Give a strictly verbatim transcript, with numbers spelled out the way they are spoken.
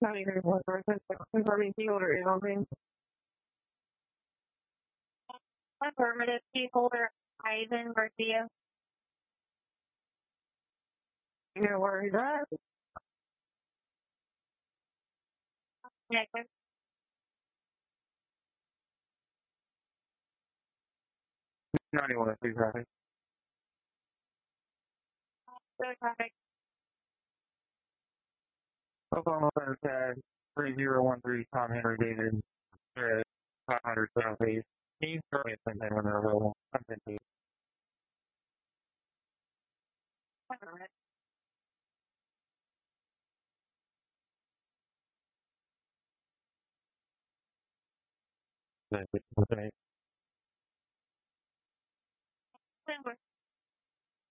County Airport versus confirming key holder is open. Affirmative, key holder Ivan Garcia. Yeah, where is that? Negative. ninety-one, please, traffic. Go traffic. Oklahoma Center tag three zero one three, Tom Henry David, uh, five hundred Southeast. Can you start me at ten ten when they're available? I'm ten two. Affirmative. Thank you.